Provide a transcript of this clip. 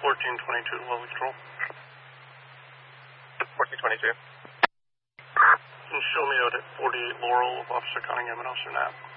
1422 to level control. 1422. And show me out at 48 Laurel of Officer Cunningham and Officer Knapp.